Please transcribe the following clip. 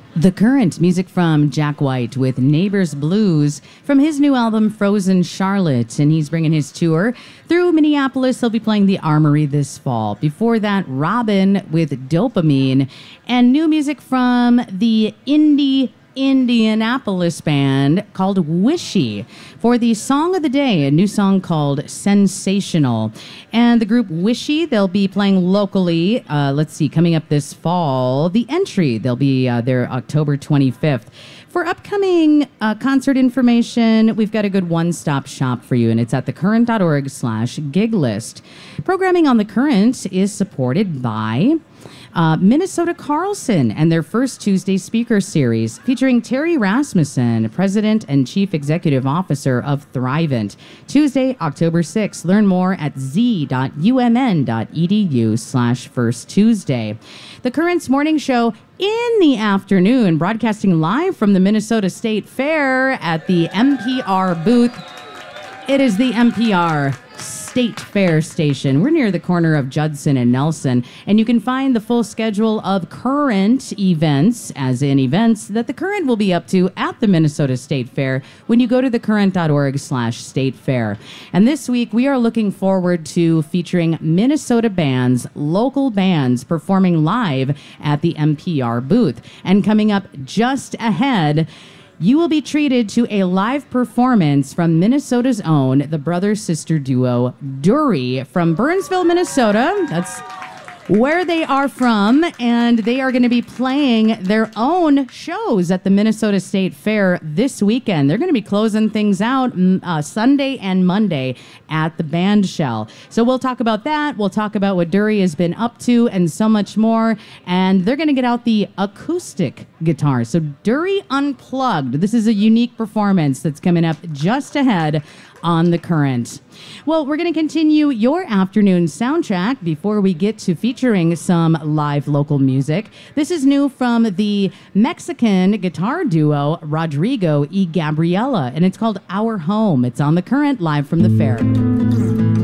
The Current, music from Jack White with Neighbors Blues from his new album Frozen Charlotte, and he's bringing his tour through Minneapolis. He'll be playing the Armory this fall. Before that, Robin with Dopamine, and new music from the Indianapolis band called Wishy for the song of the day, a new song called Sensational. And the group Wishy, they'll be playing locally, coming up this fall. The Entry, they'll be there October 25th. For upcoming concert information, we've got a good one-stop shop for you, and it's at thecurrent.org/gig list. Programming on The Current is supported by Minnesota Carlson and their first Tuesday speaker series featuring Terry Rasmussen, President and Chief Executive Officer of Thrivent. Tuesday, October 6th. Learn more at z.umn.edu/First Tuesday. The Current's morning show in the afternoon, broadcasting live from the Minnesota State Fair at the NPR booth. It is the NPR State Fair Station. We're near the corner of Judson and Nelson, and you can find the full schedule of current events, as in events that the Current will be up to at the Minnesota State Fair, when you go to thecurrent.org/state fair. And this week, we are looking forward to featuring Minnesota bands, local bands, performing live at the NPR booth. And coming up just ahead, you will be treated to a live performance from Minnesota's own, the brother-sister duo Dury from Burnsville, Minnesota. That's where they are from, and they are going to be playing their own shows at the Minnesota State Fair this weekend. They're going to be closing things out Sunday and Monday at the Band Shell. So we'll talk about that. We'll talk about what Dury has been up to and so much more. And they're going to get out the acoustic guitar. So Dury Unplugged. This is a unique performance that's coming up just ahead on The Current. Well, we're going to continue your afternoon soundtrack before we get to featuring some live local music. This is new from the Mexican guitar duo Rodrigo y Gabriela, and it's called Our Home. It's on The Current, live from the fair.